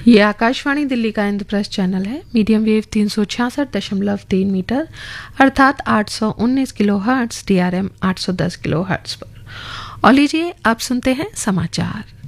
ये आकाशवाणी दिल्ली का इंद्रप्रस्थ चैनल है। मीडियम वेव 366.3 मीटर अर्थात 819 kilo hertz, DRM 810 kilo hertz पर। और लीजिए आप सुनते हैं समाचार।